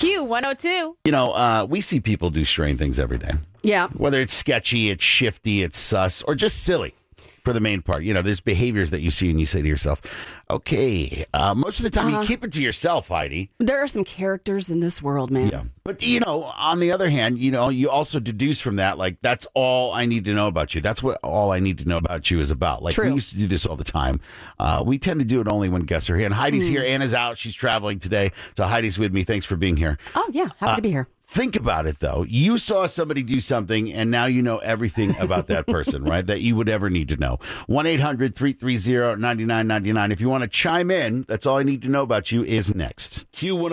Q102. We see people do strange things every day. Yeah. Whether it's sketchy, it's shifty, it's sus, or just silly for the main part. There's behaviors that you see and you say to yourself, okay, most of the time you keep it to yourself, Heidi. There are some characters in this world, man. Yeah. But, on the other hand, you also deduce from that, like, that's all I need to know about you. That's what all I need to know about you is about. Like, True. we used to do this all the time. We tend to do it only when guests are here. And Heidi's here. Anna's out. She's traveling today. So Heidi's with me. Thanks for being here. Oh, yeah. Happy to be here. Think about it, though. You saw somebody do something, and now you know everything about that person, right, that you would ever need to know. 1-800-330-9999. If you want to chime in, that's all I need to know about you is next. Q102.